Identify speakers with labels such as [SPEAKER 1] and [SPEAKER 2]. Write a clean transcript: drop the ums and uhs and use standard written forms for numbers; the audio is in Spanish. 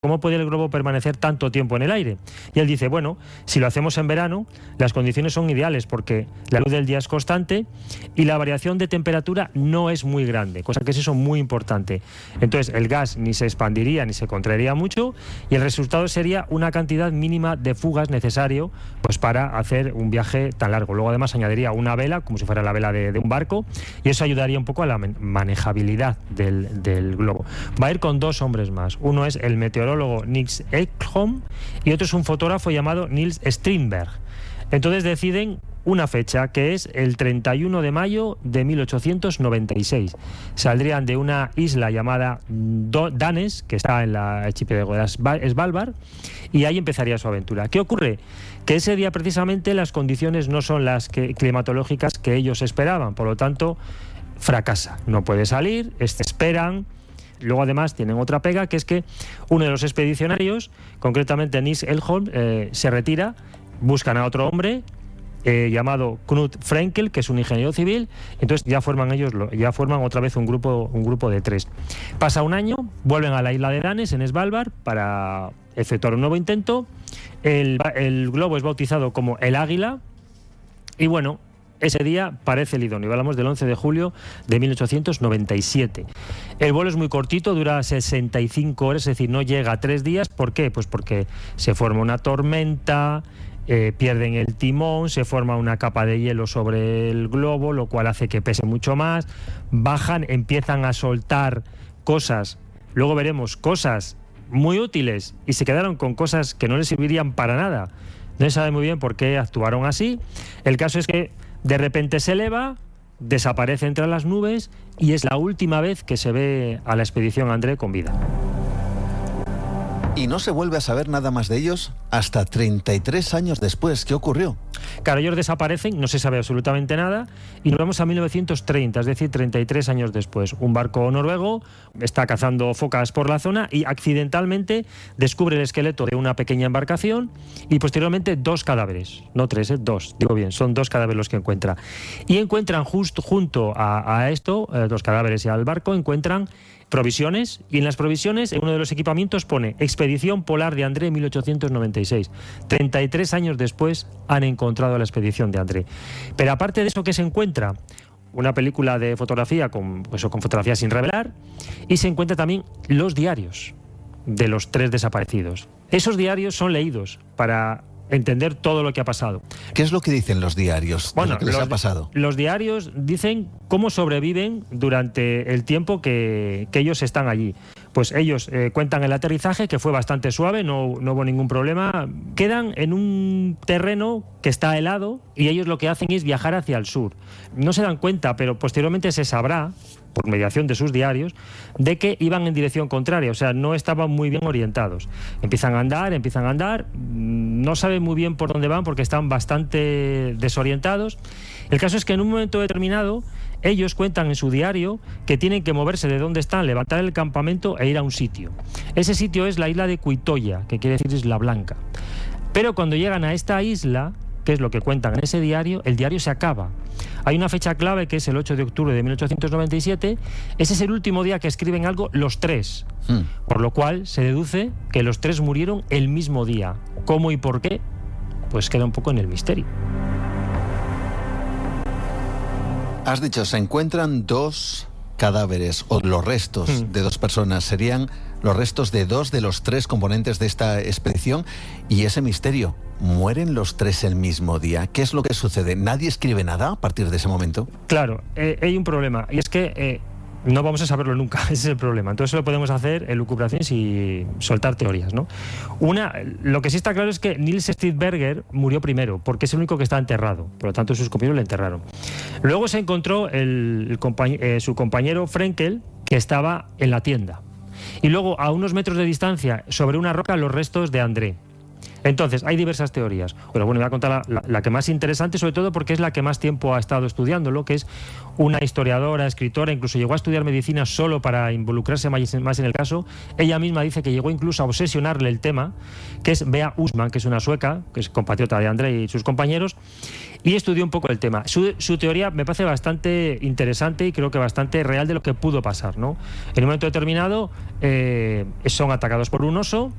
[SPEAKER 1] ¿cómo puede el globo permanecer tanto tiempo en el aire? Y él dice, bueno, si lo hacemos en verano, las condiciones son ideales porque la luz del día es constante y la variación de temperatura no es muy grande, cosa que es eso muy importante. Entonces el gas ni se expandiría ni se contraería mucho y el resultado sería una cantidad mínima de fugas necesario pues para hacer un viaje tan largo. Luego además añadiría una vela, como si fuera la vela de un barco, y eso ayudaría un poco a la manejabilidad del globo. Va a ir con 2 hombres más. Uno es el meteorólogo Nils Ekholm y otro es un fotógrafo llamado Niels Strindberg. Entonces deciden una fecha que es el 31 de mayo de 1896. Saldrían de una isla llamada Danes, que está en la archipiélago de Svalbard, y ahí empezaría su aventura. ¿Qué ocurre? Que ese día precisamente las condiciones no son las climatológicas que ellos esperaban, por lo tanto fracasa. No puede salir, esperan. Luego además tienen otra pega, que es que uno de los expedicionarios, concretamente Nils Ekholm, se retira, buscan a otro hombre llamado Knut Frenkel, que es un ingeniero civil. Entonces ya forman otra vez un grupo de 3. Pasa un año, vuelven a la isla de Danes, en Svalbard, para efectuar un nuevo intento. El globo es bautizado como el Águila y bueno, ese día parece el idóneo. Hablamos del 11 de julio de 1897. El vuelo es muy cortito, dura 65 horas, es decir, no llega a 3 días. ¿Por qué? Pues porque se forma una tormenta, pierden el timón, se forma una capa de hielo sobre el globo, lo cual hace que pese mucho más. Bajan, empiezan a soltar cosas, luego veremos cosas muy útiles, y se quedaron con cosas que no les servirían para nada. No se sabe muy bien por qué actuaron así. El caso es que de repente se eleva, desaparece entre las nubes y es la última vez que se ve a la expedición André con vida.
[SPEAKER 2] Y no se vuelve a saber nada más de ellos hasta 33 años después. ¿Qué ocurrió?
[SPEAKER 1] Claro, ellos desaparecen, no se sabe absolutamente nada, y nos vamos a 1930, es decir, 33 años después. Un barco noruego está cazando focas por la zona y accidentalmente descubre el esqueleto de una pequeña embarcación y posteriormente 2 cadáveres, no 3, 2, digo bien, son 2 cadáveres los que encuentra. Y encuentran justo junto a esto, 2 cadáveres y al barco, encuentran provisiones, y en las provisiones, en uno de los equipamientos pone Expedición Polar de André 1896. 33 años después han encontrado la expedición de André. Pero aparte de eso, ¿qué se encuentra? Una película de fotografía con fotografía sin revelar, y se encuentra también los diarios de los 3 desaparecidos. Esos diarios son leídos para entender todo lo que ha pasado.
[SPEAKER 2] ¿Qué es lo que dicen los diarios?
[SPEAKER 1] Bueno,
[SPEAKER 2] de lo que les ha pasado.
[SPEAKER 1] Los diarios dicen cómo sobreviven durante el tiempo que ellos están allí. Pues ellos cuentan el aterrizaje, que fue bastante suave, no hubo ningún problema. Quedan en un terreno que está helado y ellos lo que hacen es viajar hacia el sur. No se dan cuenta, pero posteriormente se sabrá, por mediación de sus diarios, de que iban en dirección contraria, o sea, no estaban muy bien orientados. Empiezan a andar, no saben muy bien por dónde van porque están bastante desorientados. El caso es que en un momento determinado ellos cuentan en su diario que tienen que moverse de donde están, levantar el campamento e ir a un sitio. Ese sitio es la isla de Cuitoya, que quiere decir Isla Blanca. Pero cuando llegan a esta isla, que es lo que cuentan en ese diario, el diario se acaba. Hay una fecha clave que es el 8 de octubre de 1897. Ese es el último día que escriben algo los 3. Por lo cual se deduce que los 3 murieron el mismo día. ¿Cómo y por qué? Pues queda un poco en el misterio.
[SPEAKER 2] Has dicho, se encuentran 2 cadáveres o los restos de 2 personas. Serían los restos de 2 de los 3 componentes de esta expedición. Y ese misterio, ¿mueren los 3 el mismo día? ¿Qué es lo que sucede? ¿Nadie escribe nada a partir de ese momento? Claro,
[SPEAKER 1] hay un problema, y es que no vamos a saberlo nunca. Ese es el problema. Entonces lo podemos hacer en lucubraciones y soltar teorías, ¿no? Lo que sí está claro es que Niels Strindberg murió primero, porque es el único que está enterrado. Por lo tanto, sus compañeros le enterraron. Luego se encontró su compañero Frenkel, que estaba en la tienda. Y luego, a unos metros de distancia, sobre una roca, los restos de André. Entonces, hay diversas teorías. Pero bueno, voy a contar la que más interesante, sobre todo porque es la que más tiempo ha estado estudiándolo, que es una historiadora, escritora, incluso llegó a estudiar medicina solo para involucrarse más en el caso. Ella misma dice que llegó incluso a obsesionarle el tema, que es Bea Uusmann, que es una sueca, que es compatriota de André y sus compañeros, y estudió un poco el tema. Su teoría me parece bastante interesante y creo que bastante real de lo que pudo pasar, ¿no? En un momento determinado son atacados por un oso.